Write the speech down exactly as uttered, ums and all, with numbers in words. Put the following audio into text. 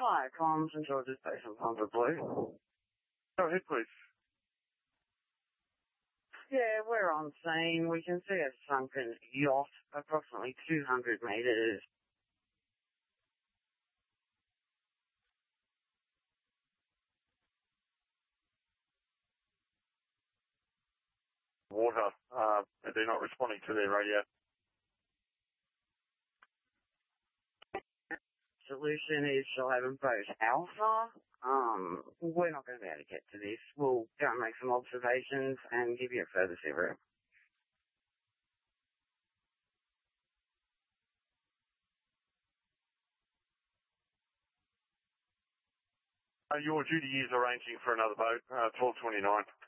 Hi, comms and George's Station, Thunder Blue. Go ahead, please. Yeah, we're on scene. We can see a sunken yacht, approximately two hundred metres. Water, uh, they're not responding to their radio. Solution is eleven Boat Alpha. Um, we're not going to be able to get to this. We'll go and make some observations and give you a further sit rep. Uh, your duty is arranging for another boat, uh, twelve twenty-nine.